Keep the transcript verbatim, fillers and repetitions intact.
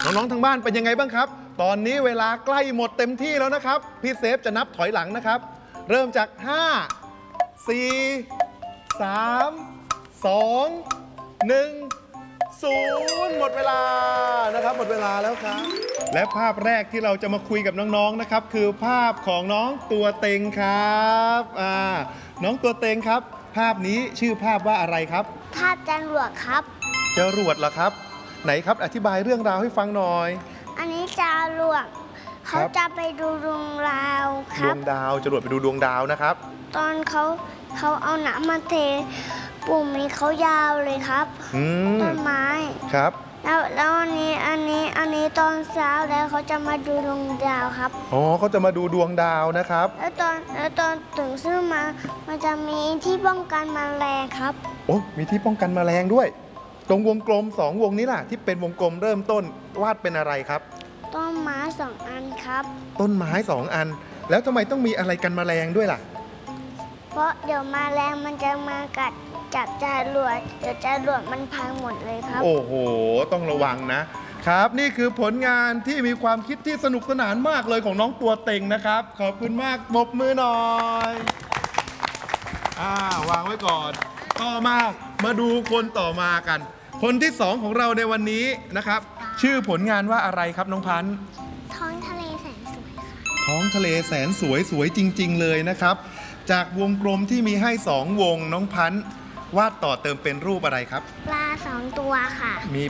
น้องๆทางบ้านเป็นยังไงบ้างครับตอนนี้เวลาใกล้หมดเต็มที่แล้วนะครับพี่เซฟจะนับถอยหลังนะครับเริ่มจากห้า สี่ สาม สอง หนึ่ง ศูนย์หมดเวลานะครับหมดเวลาแล้วครับและภาพแรกที่เราจะมาคุยกับน้องๆนะครับคือภาพของน้องตัวเต็งครับอ่าน้องตัวเต็งครับภาพนี้ชื่อภาพว่าอะไรครับภาพจรวดครับจรวดเหรอครับไหนครับอธิบายเรื่องราวให้ฟังหน่อยอันนี้จรวดเขาจะไปดูดวงดาวคดรัวบงดาวจรวดไปดูดวงดาวนะครับตอนเขาเขาเอาน้ำมาเทปุ่มนี้เขายาวเลยครับต้นไม้ครับแล้วแล้วอันนี้อันนี้อันนี้ตอนเช้าแล้วเขาจะมาดูดวงดาวครับอ๋อเขาจะมาดูดวงดาวนะครับแล้วตอนแล้วตอนถึงซื้อมามันจะมีที่ป้องกันแมลงครับโอ้มีที่ป้องกันแมลงด้วยตรงวงกลมสองวงนี้ล่ะที่เป็นวงกลมเริ่มต้นวาดเป็นอะไรครับต้นไม้สองอันครับต้นไม้สองอันแล้วทำไมต้องมีอะไรกันแมลงด้วยล่ะเพราะเดี๋ยวแมลงมันจะมากัดจับจรวดเดี๋ยวจรวดมันพังหมดเลยครับโอ้โหต้องระวังนะครับนี่คือผลงานที่มีความคิดที่สนุกสนานมากเลยของน้องตัวเต็งนะครับขอบคุณมากปรบมือหน่อยอ่าวางไว้ก่อนต่อมามาดูคนต่อมากันคนที่สองของเราในวันนี้นะครับชื่อผลงานว่าอะไรครับน้องพันธุ์ท้องทะเลแสนสวยค่ะท้องทะเลแสนสวยสวยจริงๆเลยนะครับจากวงกลมที่มีให้สองวงน้องพันธุ์วาดต่อเติมเป็นรูปอะไรครับปลาสองตัวค่ะมี